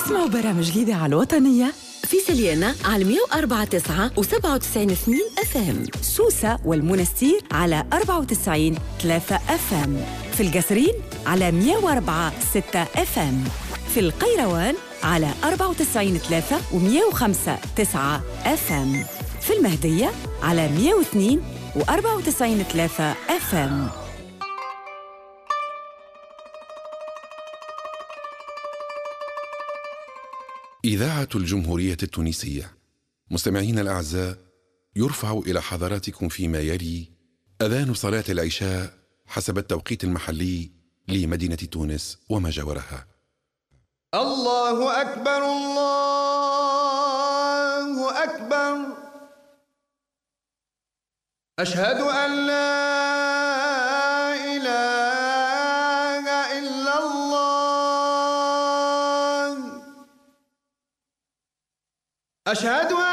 تسمعوا برامج الإذاعة الوطنية في سليانة على 104.9 و97 FM، سوسة والمنستير على 94.3 FM، في القصرين على 104.6 FM، في القيروان على 94.3 و105.9 FM، في المهدية على 102 و94.3 FM. إذاعة الجمهورية التونسية. مستمعين الأعزاء، يرفع إلى حضراتكم فيما يلي أذان صلاة العشاء حسب التوقيت المحلي لمدينة تونس وما جاورها. الله أكبر الله أكبر، أشهد أن لا إله إلا الله، أشهد